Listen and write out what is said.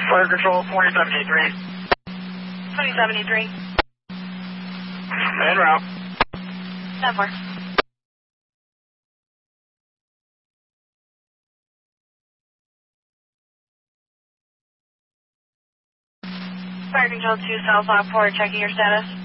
Fire Control 2073. 2073. En route. 10-4. Fire Control 2 South Lockport, checking your status.